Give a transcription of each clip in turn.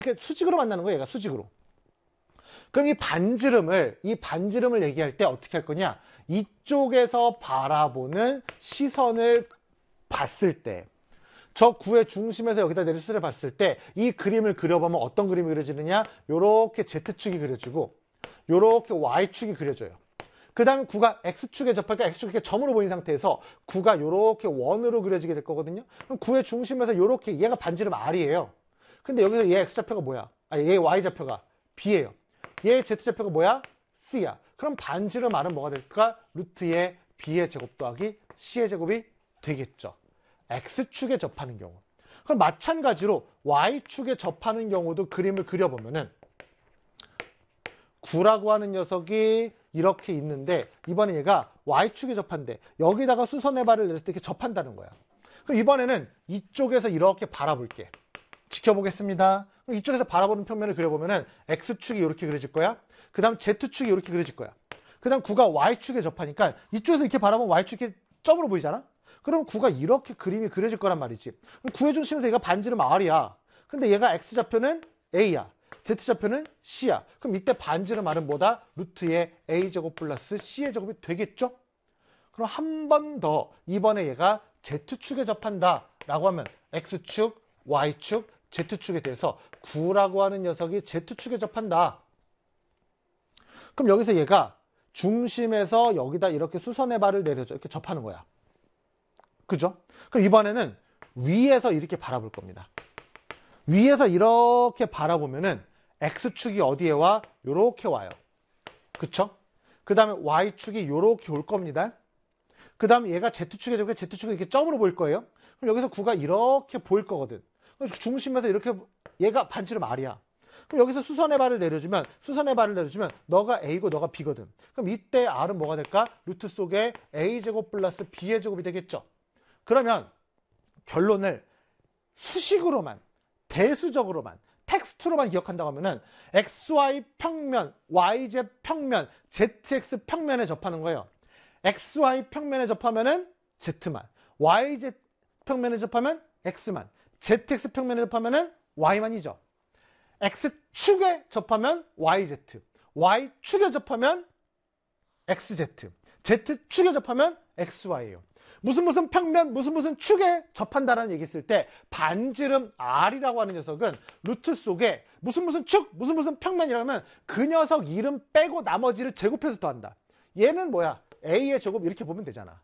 이렇게 수직으로 만나는 거예요. 얘가 수직으로. 그럼 이 반지름을 얘기할 때 어떻게 할 거냐? 이쪽에서 바라보는 시선을 봤을 때, 저 구의 중심에서 여기다 내린 수를 봤을 때 이 그림을 그려보면 어떤 그림이 그려지느냐? 요렇게 Z축이 그려지고 요렇게 Y축이 그려져요. 그 다음에 구가 X축에 접할까? X축이 이렇게 점으로 보인 상태에서 구가 요렇게 원으로 그려지게 될 거거든요. 그럼 구의 중심에서 요렇게, 얘가 반지름 R이에요. 근데 여기서 얘 X좌표가 뭐야? 얘 Y좌표가 B예요. 얘 Z좌표가 뭐야? C야. 그럼 반지름 R은 뭐가 될까? 루트의 B의 제곱 더하기 C의 제곱이 되겠죠. X축에 접하는 경우. 그럼 마찬가지로 Y축에 접하는 경우도 그림을 그려보면은 9라고 하는 녀석이 이렇게 있는데 이번에 얘가 Y축에 접한대. 여기다가 수선의 발을 내렸을 때 이렇게 접한다는 거야. 그럼 이번에는 이쪽에서 이렇게 바라볼게. 지켜보겠습니다. 그럼 이쪽에서 바라보는 평면을 그려보면은 X축이 이렇게 그려질 거야. 그 다음 Z축이 이렇게 그려질 거야. 그 다음 9가 Y축에 접하니까 이쪽에서 이렇게 바라보면 Y축이 점으로 보이잖아? 그럼 9가 이렇게 그림이 그려질 거란 말이지. 그럼 9의 중심에서 얘가 반지름 R이야. 근데 얘가 X좌표는 A야. Z좌표는 C야. 그럼 이때 반지름 R은 뭐다? 루트의 A제곱 플러스 C의 제곱이 되겠죠? 그럼 한 번 더 이번에 얘가 Z축에 접한다 라고 하면 X축, Y축, Z축에 대해서 9라고 하는 녀석이 Z축에 접한다. 그럼 여기서 얘가 중심에서 여기다 이렇게 수선의 발을 내려줘. 이렇게 접하는 거야. 그죠? 그럼 이번에는 위에서 이렇게 바라볼 겁니다. 위에서 이렇게 바라보면은 X축이 어디에 와? 요렇게 와요. 그쵸? 그 다음에 Y축이 요렇게 올 겁니다. 그 다음에 얘가 Z축에 접해 Z축이 이렇게 점으로 보일 거예요. 그럼 여기서 9가 이렇게 보일 거거든. 중심에서 이렇게 얘가 반지름 R이야. 그럼 여기서 수선의 발을 내려주면 너가 A고 너가 B거든. 그럼 이때 R은 뭐가 될까? 루트 속에 A제곱 플러스 B의 제곱이 되겠죠. 그러면 결론을 수식으로만, 대수적으로만, 텍스트로만 기억한다고 하면은 XY 평면, YZ 평면, ZX 평면에 접하는 거예요. XY 평면에 접하면은 Z만, YZ 평면에 접하면 X만, ZX 평면에 접하면은 Y만이죠. X축에 접하면 YZ, Y축에 접하면 XZ, Z축에 접하면 XY예요. 무슨 평면, 무슨 축에 접한다라는 얘기 했을 때 반지름 R이라고 하는 녀석은 루트 속에 무슨 축, 무슨 평면이라면 그 녀석 이름 빼고 나머지를 제곱해서 더한다. 얘는 뭐야? A의 제곱 이렇게 보면 되잖아.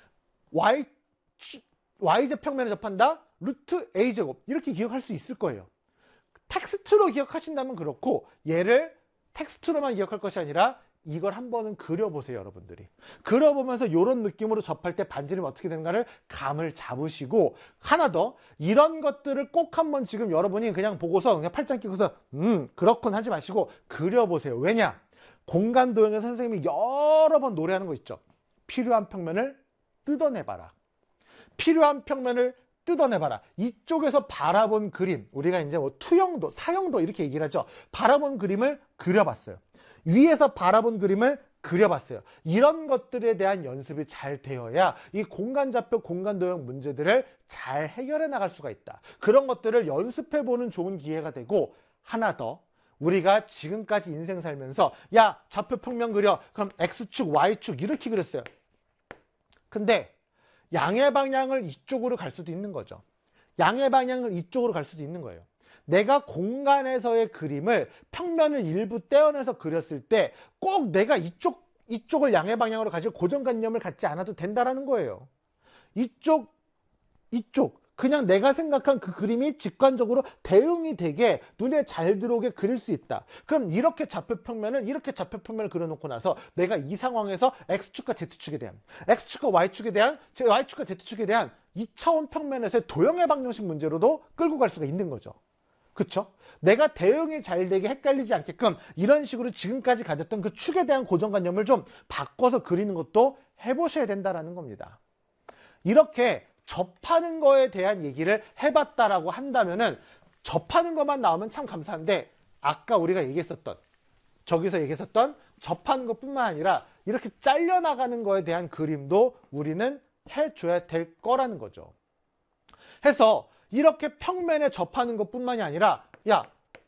YZ 평면에 접한다? 루트 A제곱 이렇게 기억할 수 있을 거예요. 텍스트로 기억하신다면 그렇고 얘를 텍스트로만 기억할 것이 아니라 이걸 한번은 그려보세요, 여러분들이. 그려보면서 이런 느낌으로 접할 때 반지름이 어떻게 되는가를 감을 잡으시고, 하나 더, 이런 것들을 꼭 한번 지금 여러분이 그냥 보고서 그냥 팔짱 끼고서 그렇군 하지 마시고 그려보세요. 왜냐? 공간 도형에서 선생님이 여러 번 노래하는 거 있죠. 필요한 평면을 뜯어내봐라. 필요한 평면을 뜯어내봐라. 이쪽에서 바라본 그림, 우리가 이제 뭐 투영도, 사형도 이렇게 얘기를 하죠. 바라본 그림을 그려봤어요. 위에서 바라본 그림을 그려봤어요. 이런 것들에 대한 연습이 잘 되어야 이 공간좌표, 공간도형 문제들을 잘 해결해 나갈 수가 있다. 그런 것들을 연습해보는 좋은 기회가 되고, 하나 더, 우리가 지금까지 인생 살면서 야, 좌표 평면 그려. 그럼 X축, Y축 이렇게 그렸어요. 근데 양의 방향을 이쪽으로 갈 수도 있는 거죠. 양의 방향을 이쪽으로 갈 수도 있는 거예요. 내가 공간에서의 그림을 평면을 일부 떼어내서 그렸을 때 꼭 내가 이쪽을 양의 방향으로 가지고 고정관념을 갖지 않아도 된다라는 거예요. 이쪽 그냥 내가 생각한 그 그림이 직관적으로 대응이 되게 눈에 잘 들어오게 그릴 수 있다. 그럼 이렇게 좌표 평면을 그려놓고 나서 내가 이 상황에서 X축과 Z축에 대한, X축과 Y축에 대한, Y축과 Z축에 대한 2차원 평면에서의 도형의 방정식 문제로도 끌고 갈 수가 있는 거죠. 그쵸? 내가 대응이 잘 되게 헷갈리지 않게끔 이런 식으로 지금까지 가졌던 그 축에 대한 고정관념을 좀 바꿔서 그리는 것도 해보셔야 된다라는 겁니다. 이렇게 접하는 거에 대한 얘기를 해봤다라고 한다면은 접하는 것만 나오면 참 감사한데, 아까 우리가 저기서 얘기했었던 접하는 것뿐만 아니라 이렇게 잘려나가는 거에 대한 그림도 우리는 해줘야 될 거라는 거죠. 해서 이렇게 평면에 접하는 것뿐만이 아니라, 야,